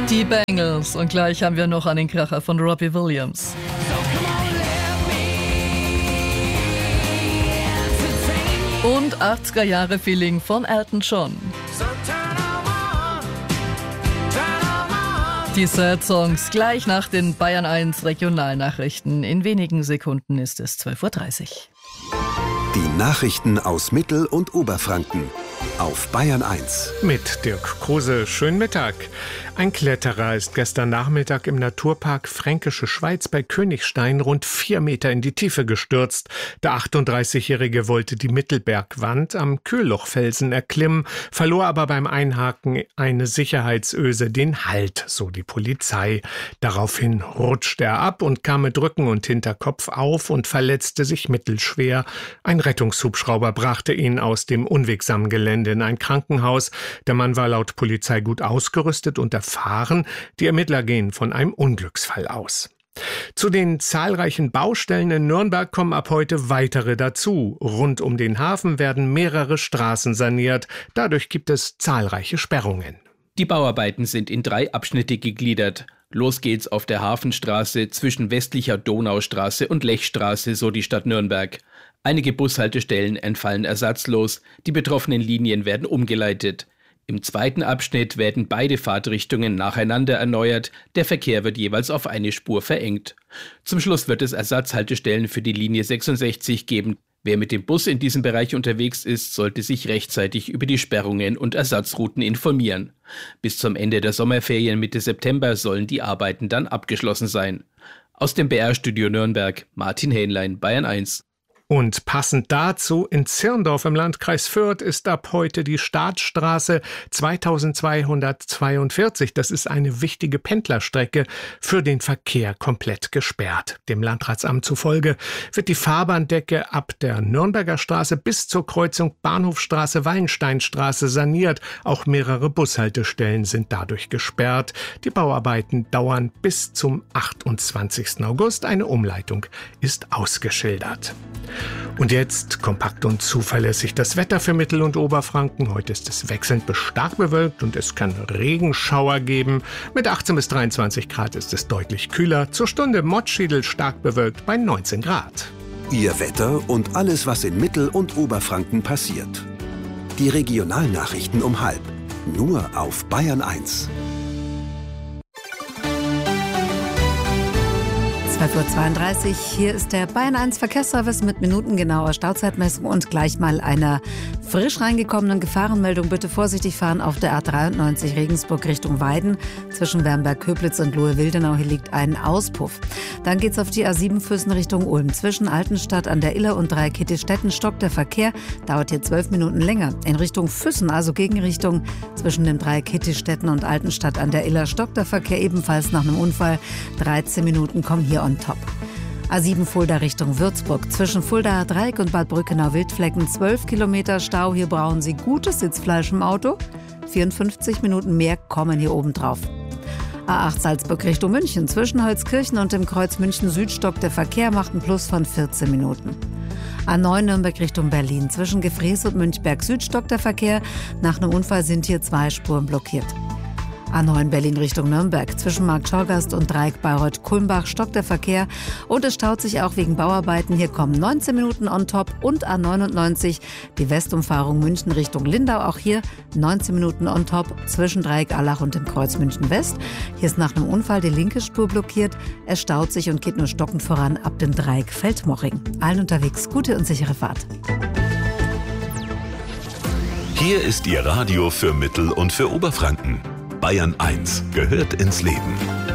Die Bangles und gleich haben wir noch einen Kracher von Robbie Williams. Und 80er-Jahre-Feeling von Elton John. Die Sad-Songs gleich nach den Bayern 1 Regionalnachrichten. In wenigen Sekunden ist es 12:30 Uhr. Die Nachrichten aus Mittel- und Oberfranken auf Bayern 1. Mit Dirk Kruse, schönen Mittag. Ein Kletterer ist gestern Nachmittag im Naturpark Fränkische Schweiz bei Königstein rund 4 Meter in die Tiefe gestürzt. Der 38-Jährige wollte die Mittelbergwand am Kühllochfelsen erklimmen, verlor aber beim Einhaken eine Sicherheitsöse den Halt, so die Polizei. Daraufhin rutschte er ab und kam mit Rücken und Hinterkopf auf und verletzte sich mittelschwer. Ein Rettungshubschrauber brachte ihn aus dem unwegsamen Gelände in ein Krankenhaus. Der Mann war laut Polizei gut ausgerüstet und erfahren. Die Ermittler gehen von einem Unglücksfall aus. Zu den zahlreichen Baustellen in Nürnberg kommen ab heute weitere dazu. Rund um den Hafen werden mehrere Straßen saniert. Dadurch gibt es zahlreiche Sperrungen. Die Bauarbeiten sind in 3 Abschnitte gegliedert. Los geht's auf der Hafenstraße zwischen westlicher Donaustraße und Lechstraße, so die Stadt Nürnberg. Einige Bushaltestellen entfallen ersatzlos. Die betroffenen Linien werden umgeleitet. Im zweiten Abschnitt werden beide Fahrtrichtungen nacheinander erneuert. Der Verkehr wird jeweils auf eine Spur verengt. Zum Schluss wird es Ersatzhaltestellen für die Linie 66 geben. Wer mit dem Bus in diesem Bereich unterwegs ist, sollte sich rechtzeitig über die Sperrungen und Ersatzrouten informieren. Bis zum Ende der Sommerferien Mitte September sollen die Arbeiten dann abgeschlossen sein. Aus dem BR-Studio Nürnberg, Martin Hähnlein, Bayern 1. Und passend dazu, in Zirndorf im Landkreis Fürth ist ab heute die Staatsstraße 2242, das ist eine wichtige Pendlerstrecke, für den Verkehr komplett gesperrt. Dem Landratsamt zufolge wird die Fahrbahndecke ab der Nürnberger Straße bis zur Kreuzung Bahnhofstraße-Wallensteinstraße saniert. Auch mehrere Bushaltestellen sind dadurch gesperrt. Die Bauarbeiten dauern bis zum 28. August. Eine Umleitung ist ausgeschildert. Und jetzt kompakt und zuverlässig das Wetter für Mittel- und Oberfranken. Heute ist es wechselnd bis stark bewölkt und es kann Regenschauer geben. Mit 18 bis 23 Grad ist es deutlich kühler. Zur Stunde Mottschiedl stark bewölkt bei 19 Grad. Ihr Wetter und alles, was in Mittel- und Oberfranken passiert. Die Regionalnachrichten um 12:30. Nur auf Bayern 1. 12:32 Uhr, hier ist der Bayern 1 Verkehrsservice mit minutengenauer Stauzeitmessung und gleich mal einer frisch reingekommenen Gefahrenmeldung. Bitte vorsichtig fahren auf der A93 Regensburg Richtung Weiden. Zwischen Wernberg-Köblitz und Lohe-Wildenau, hier liegt ein Auspuff. Dann geht's auf die A7 Füssen Richtung Ulm. Zwischen Altenstadt an der Iller und Dreikittistetten stockt der Verkehr, dauert hier 12 Minuten länger. In Richtung Füssen, also Gegenrichtung zwischen den Dreikittistetten und Altenstadt an der Iller, stockt der Verkehr ebenfalls nach einem Unfall. 13 Minuten kommen hier on top. A7 Fulda Richtung Würzburg. Zwischen Fuldaer Dreieck und Bad Brückenau-Wildflecken 12 Kilometer Stau. Hier brauchen Sie gutes Sitzfleisch im Auto. 54 Minuten mehr kommen hier oben drauf. A8 Salzburg Richtung München. Zwischen Holzkirchen und dem Kreuz München Süd stockt der Verkehr, macht einen Plus von 14 Minuten. A9 Nürnberg Richtung Berlin. Zwischen Gefrees und Münchberg Süd stockt der Verkehr. Nach einem Unfall sind hier 2 Spuren blockiert. A9 Berlin Richtung Nürnberg. Zwischen Markt Schorgast und Dreieck Bayreuth-Kulmbach stockt der Verkehr und es staut sich auch wegen Bauarbeiten. Hier kommen 19 Minuten on top und A99 die Westumfahrung München Richtung Lindau. Auch hier 19 Minuten on top zwischen Dreieck Allach und dem Kreuz München West. Hier ist nach einem Unfall die linke Spur blockiert. Es staut sich und geht nur stockend voran ab dem Dreieck Feldmoching. Allen unterwegs gute und sichere Fahrt. Hier ist Ihr Radio für Mittel- und für Oberfranken. Bayern 1 gehört ins Leben.